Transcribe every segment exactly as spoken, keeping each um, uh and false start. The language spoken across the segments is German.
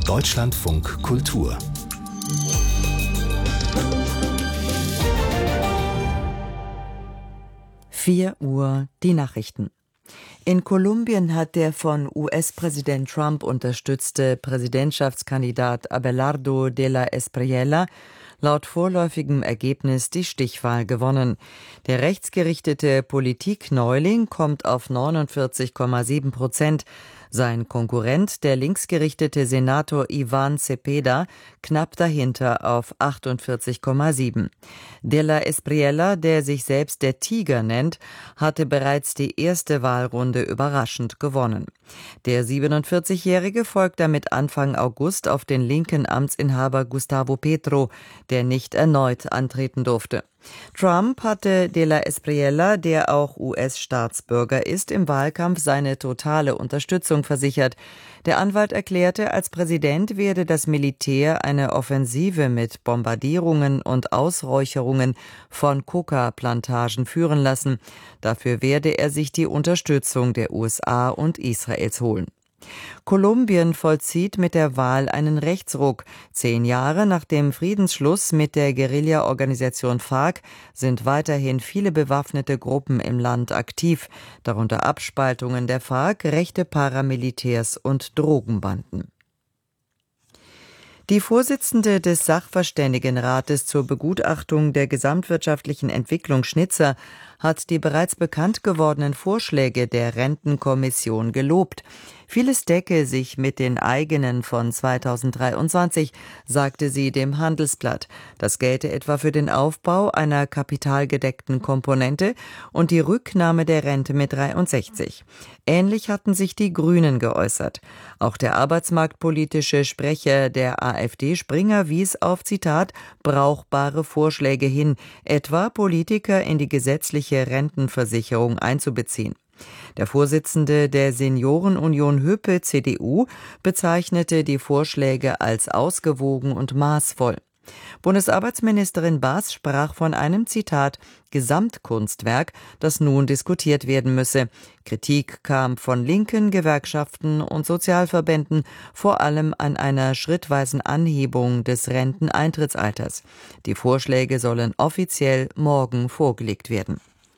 Deutschlandfunk Kultur. vier Uhr, die Nachrichten. In Kolumbien hat der von U S-Präsident Trump unterstützte Präsidentschaftskandidat Abelardo de la Espriella laut vorläufigem Ergebnis die Stichwahl gewonnen. Der rechtsgerichtete Politikneuling kommt auf neunundvierzig Komma sieben Prozent. Sein Konkurrent, der linksgerichtete Senator Iván Cepeda, knapp dahinter auf achtundvierzig Komma sieben. De la Espriella, der sich selbst der Tiger nennt, hatte bereits die erste Wahlrunde überraschend gewonnen. Der siebenundvierzigjährige folgt damit Anfang August auf den linken Amtsinhaber Gustavo Petro, der nicht erneut antreten durfte. Trump hatte de la Espriella, der auch U S-Staatsbürger ist, im Wahlkampf seine totale Unterstützung versichert. Der Anwalt erklärte, als Präsident werde das Militär eine Offensive mit Bombardierungen und Ausräucherungen von Coca-Plantagen führen lassen. Dafür werde er sich die Unterstützung der U S A und Israels holen. Kolumbien vollzieht mit der Wahl einen Rechtsruck. Zehn Jahre nach dem Friedensschluss mit der Guerilla-Organisation FARC sind weiterhin viele bewaffnete Gruppen im Land aktiv, darunter Abspaltungen der FARC, rechte Paramilitärs und Drogenbanden. Die Vorsitzende des Sachverständigenrates zur Begutachtung der gesamtwirtschaftlichen Entwicklung Schnitzer hat die bereits bekannt gewordenen Vorschläge der Rentenkommission gelobt. Vieles decke sich mit den eigenen von zweitausenddreiundzwanzig, sagte sie dem Handelsblatt. Das gelte etwa für den Aufbau einer kapitalgedeckten Komponente und die Rücknahme der Rente mit dreiundsechzig. Ähnlich hatten sich die Grünen geäußert. Auch der arbeitsmarktpolitische Sprecher der AfD Springer wies auf, Zitat, brauchbare Vorschläge hin, etwa Politiker in die gesetzliche Rentenversicherung einzubeziehen. Der Vorsitzende der Seniorenunion Höpe, C D U, bezeichnete die Vorschläge als ausgewogen und maßvoll. Bundesarbeitsministerin Baas sprach von einem, Zitat, Gesamtkunstwerk, das nun diskutiert werden müsse. Kritik kam von Linken, Gewerkschaften und Sozialverbänden, vor allem an einer schrittweisen Anhebung des Renteneintrittsalters. Die Vorschläge sollen offiziell morgen vorgelegt werden.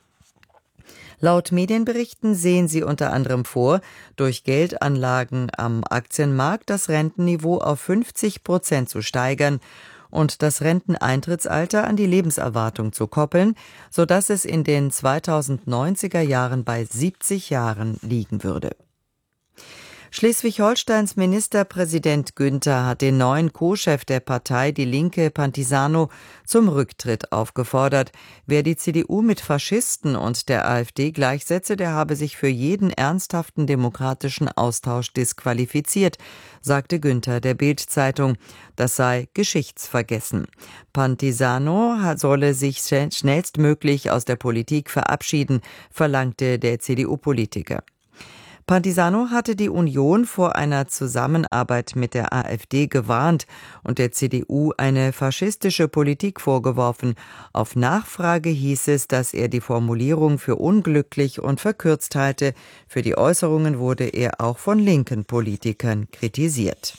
Laut Medienberichten sehen sie unter anderem vor, durch Geldanlagen am Aktienmarkt das Rentenniveau auf fünfzig Prozent zu steigern und das Renteneintrittsalter an die Lebenserwartung zu koppeln, sodass es in den zweitausendneunziger Jahren bei siebzig Jahren liegen würde. Schleswig-Holsteins Ministerpräsident Günther hat den neuen Co-Chef der Partei Die Linke, Pantisano, zum Rücktritt aufgefordert. Wer die C D U mit Faschisten und der AfD gleichsetze, der habe sich für jeden ernsthaften demokratischen Austausch disqualifiziert, sagte Günther der Bild-Zeitung. Das sei geschichtsvergessen. Pantisano solle sich schnellstmöglich aus der Politik verabschieden, verlangte der C D U-Politiker. Pantisano hatte die Union vor einer Zusammenarbeit mit der AfD gewarnt und der C D U eine faschistische Politik vorgeworfen. Auf Nachfrage hieß es, dass er die Formulierung für unglücklich und verkürzt halte. Für die Äußerungen wurde er auch von linken Politikern kritisiert.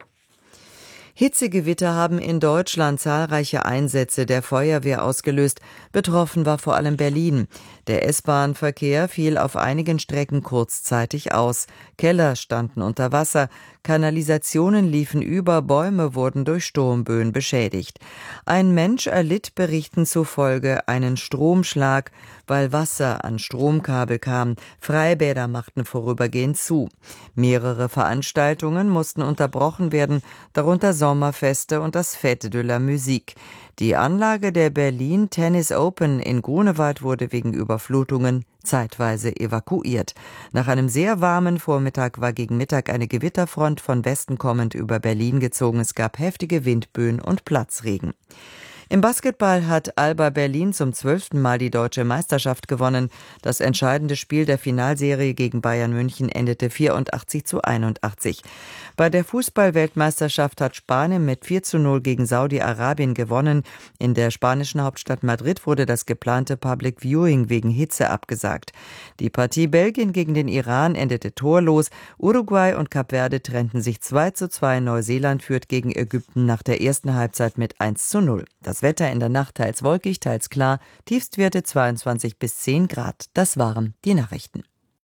Hitzegewitter haben in Deutschland zahlreiche Einsätze der Feuerwehr ausgelöst. Betroffen war vor allem Berlin. Der S-Bahn-Verkehr fiel auf einigen Strecken kurzzeitig aus. Keller standen unter Wasser, Kanalisationen liefen über, Bäume wurden durch Sturmböen beschädigt. Ein Mensch erlitt Berichten zufolge einen Stromschlag, weil Wasser an Stromkabel kam. Freibäder machten vorübergehend zu. Mehrere Veranstaltungen mussten unterbrochen werden, darunter Sommerfeste und das Fête de la Musique. Die Anlage der Berlin Tennis Open in Grunewald wurde wegen Überflutungen zeitweise evakuiert. Nach einem sehr warmen Vormittag war gegen Mittag eine Gewitterfront von Westen kommend über Berlin gezogen. Es gab heftige Windböen und Platzregen. Im Basketball hat Alba Berlin zum zwölften Mal die deutsche Meisterschaft gewonnen. Das entscheidende Spiel der Finalserie gegen Bayern München endete vierundachtzig zu einundachtzig. Bei der Fußball-Weltmeisterschaft hat Spanien mit vier zu null gegen Saudi-Arabien gewonnen. In der spanischen Hauptstadt Madrid wurde das geplante Public Viewing wegen Hitze abgesagt. Die Partie Belgien gegen den Iran endete torlos. Uruguay und Kap Verde trennten sich zwei zu zwei. Neuseeland führt gegen Ägypten nach der ersten Halbzeit mit eins zu null. Das Wetter in der Nacht teils wolkig, teils klar, Tiefstwerte zweiundzwanzig bis zehn Grad. Das waren die Nachrichten.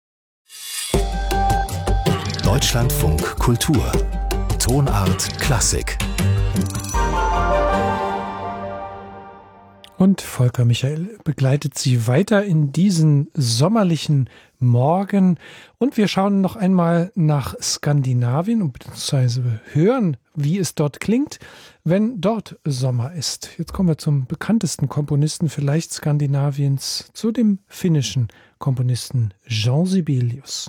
Deutschlandfunk Kultur. Tonart Klassik. Und Volker Michael begleitet Sie weiter in diesen sommerlichen Morgen. Und wir schauen noch einmal nach Skandinavien und beziehungsweise hören, wie es dort klingt, wenn dort Sommer ist. Jetzt kommen wir zum bekanntesten Komponisten vielleicht Skandinaviens, zu dem finnischen Komponisten Jean Sibelius.